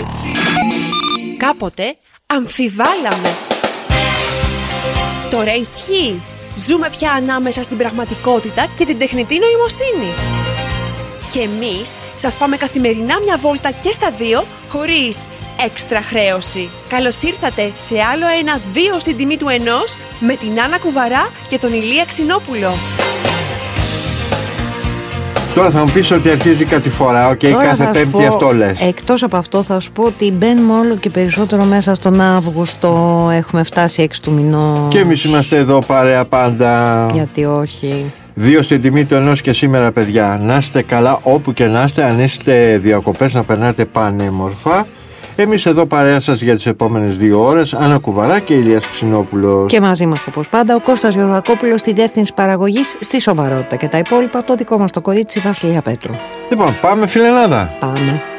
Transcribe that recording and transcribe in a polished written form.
Κάποτε αμφιβάλαμε. Τώρα ισχύει. Ζούμε πια ανάμεσα στην πραγματικότητα και την τεχνητή νοημοσύνη. Και εμείς σας πάμε καθημερινά μια βόλτα και στα δύο, χωρίς έξτρα χρέωση. Καλώς ήρθατε σε άλλο ένα 2 στην τιμή του 1 με την Άννα Κουβαρά και τον Ηλία Ξινόπουλο. Τώρα θα μου πεις ότι αρχίζει κάτι φορά, κάθε Πέμπτη αυτό λες. Εκτός από αυτό θα σου πω ότι μπαίνουμε όλο και περισσότερο μέσα στον Αύγουστο. Έχουμε φτάσει 6 του μηνός. Και εμείς είμαστε εδώ παρέα πάντα. Γιατί όχι. 2 στην τιμή του 1 και σήμερα, παιδιά. Να είστε καλά όπου και να είστε. Αν είστε διακοπές, να περνάτε πανέμορφα. Εμείς εδώ παρέα σας για τις επόμενες 2 ώρες, Άννα Κουβαρά και Ηλίας Ξινόπουλος. Και μαζί μας όπως πάντα ο Κώστας Γεωργακόπουλος στη διεύθυνση παραγωγής, στη σοβαρότητα, και τα υπόλοιπα το δικό μας το κορίτσι Βασιλεία Πέτρου. Λοιπόν, πάμε φιλενάδα. Πάμε.